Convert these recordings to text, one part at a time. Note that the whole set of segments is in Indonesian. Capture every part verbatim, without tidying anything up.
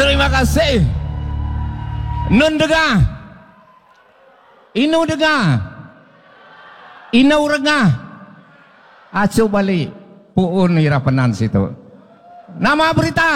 Terima kasih. Nun dega, inu dega, inau rengah, acu balik, puun irapenan situ. Nama berita,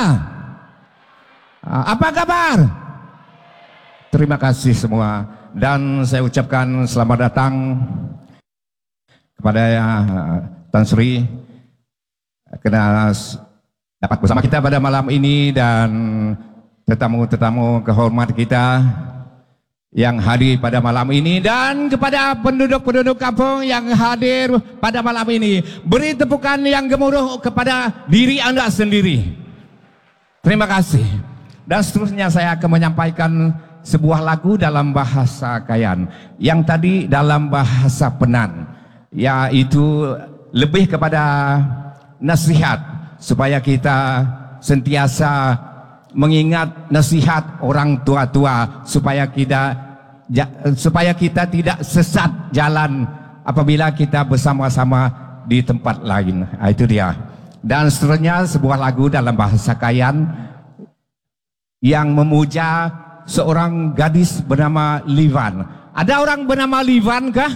apa kabar? Terima kasih semua dan saya ucapkan selamat datang kepada uh, Tan Sri kena dapat bersama kita pada malam ini dan tetamu-tetamu kehormat kita yang hadir pada malam ini dan kepada penduduk-penduduk kampung yang hadir pada malam ini. Beri tepukan yang gemuruh kepada diri Anda sendiri. Terima kasih. Dan seterusnya saya akan menyampaikan sebuah lagu dalam bahasa Kayan yang tadi dalam bahasa Penan, yaitu lebih kepada nasihat supaya kita sentiasa mengingat nasihat orang tua-tua supaya kita ja, supaya kita tidak sesat jalan apabila kita bersama-sama di tempat lain. Nah, itu dia. Dan seterusnya sebuah lagu dalam bahasa Kayan yang memuja seorang gadis bernama Livan. Ada orang bernama Livan kah?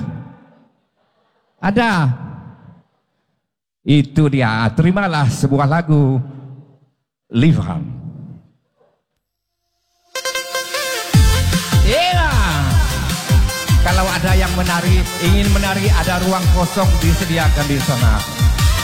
Ada. Itu dia. Terimalah sebuah lagu Livan. Iya. Kalau ada yang menari, ingin menari, ada ruang kosong disediakan di sana.